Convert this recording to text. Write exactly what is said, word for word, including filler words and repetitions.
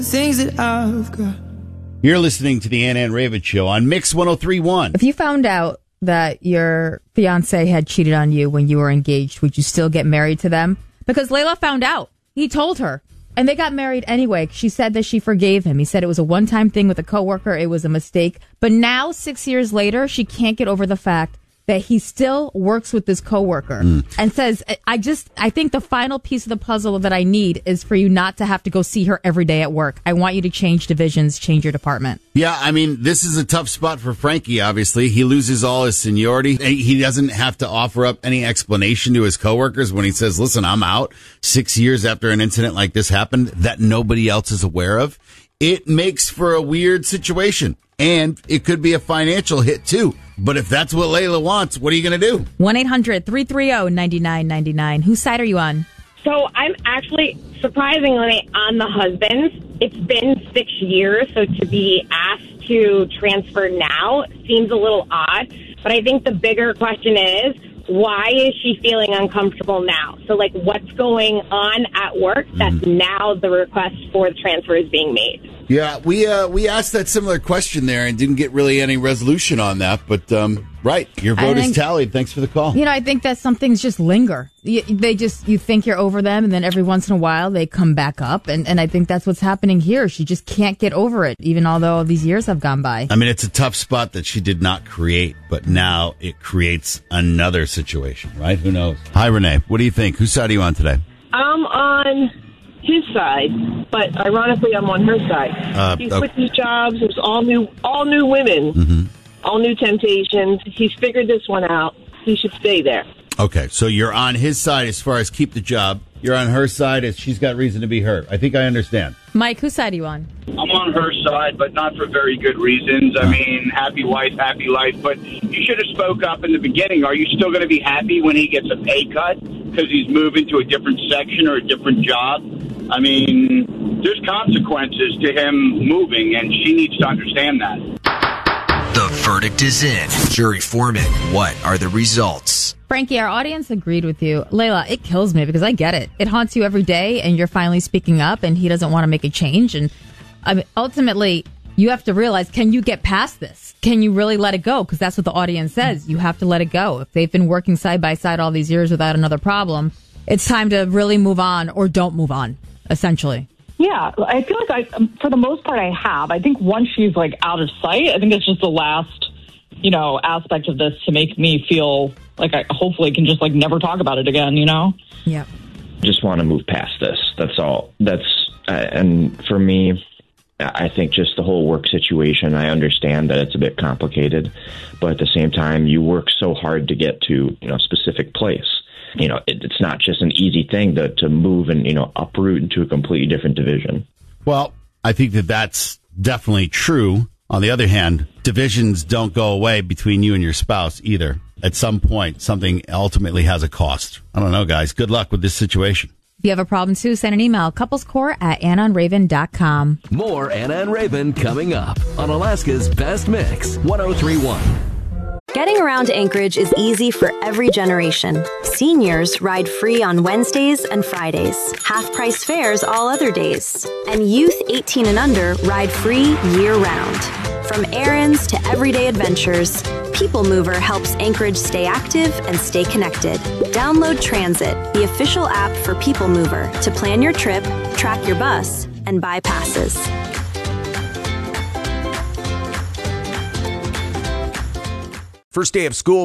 Things that I've got. You're listening to the Ann Ann Raven Show on Mix one oh three point one. If you found out that your fiance had cheated on you when you were engaged, would you still get married to them? Because Layla found out. He told her. And they got married anyway. She said that she forgave him. He said it was a one-time thing with a coworker. It was a mistake. But now, six years later, she can't get over the fact that he still works with this coworker mm. and says, I just, I think the final piece of the puzzle that I need is for you not to have to go see her every day at work. I want you to change divisions, change your department. Yeah, I mean, this is a tough spot for Frankie, obviously. He loses all his seniority. He doesn't have to offer up any explanation to his coworkers when he says, listen, I'm out six years after an incident like this happened that nobody else is aware of. It makes for a weird situation. And it could be a financial hit, too. But if that's what Layla wants, what are you going to do? one eight hundred three three zero nine nine nine nine. Whose side are you on? So I'm actually surprisingly on the husband's. It's been six years, so to be asked to transfer now seems a little odd. But I think the bigger question is, why is she feeling uncomfortable now? So, like, what's going on at work that mm. now the request for the transfer is being made? Yeah, we uh, we asked that similar question there and didn't get really any resolution on that. But, um, right, your vote think, is tallied. Thanks for the call. You know, I think that some things just linger. You, they just, you think you're over them, and then every once in a while they come back up. And, and I think that's what's happening here. She just can't get over it, even although these years have gone by. I mean, it's a tough spot that she did not create, but now it creates another situation, right? Who knows? Hi, Renee. What do you think? Whose side are you on today? I'm on his side, but ironically, I'm on her side. Uh, he switched okay. his jobs. It was all new, all new women, mm-hmm. all new temptations. He's figured this one out. He should stay there. Okay, so you're on his side as far as keep the job. You're on her side as she's got reason to be hurt. I think I understand. Mike, whose side are you on? I'm on her side, but not for very good reasons. I mean, happy wife, happy life. But you should have spoke up in the beginning. Are you still going to be happy when he gets a pay cut because he's moving to a different section or a different job? I mean, there's consequences to him moving, and she needs to understand that. The verdict is in. Jury foreman, what are the results? Frankie, our audience agreed with you. Layla, it kills me because I get it. It haunts you every day, and you're finally speaking up, and he doesn't want to make a change. And I mean, ultimately, you have to realize, can you get past this? Can you really let it go? Because that's what the audience says. You have to let it go. If they've been working side by side all these years without another problem, it's time to really move on or don't move on, essentially. Yeah, I feel like I, for the most part, I have. I think once she's like out of sight, I think it's just the last, you know, aspect of this to make me feel like I hopefully can just like never talk about it again, you know? Yeah. Just want to move past this. That's all. That's, uh, and for me, I think just the whole work situation, I understand that it's a bit complicated, but at the same time, you work so hard to get to, you know, a specific place. You know, it, it's not just an easy thing to, to move and, you know, uproot into a completely different division. Well, I think that that's definitely true. On the other hand, divisions don't go away between you and your spouse either. At some point, something ultimately has a cost. I don't know, guys. Good luck with this situation. If you have a problem, too, send an email, couplescore at ann on raven dot com. More Ann Ann Raven coming up on Alaska's Best Mix, one oh three point one. Getting around Anchorage is easy for every generation. Seniors ride free on Wednesdays and Fridays, half-price fares all other days. And youth eighteen and under ride free year-round. From errands to everyday adventures, People Mover helps Anchorage stay active and stay connected. Download Transit, the official app for People Mover, to plan your trip, track your bus, and buy passes. First day of school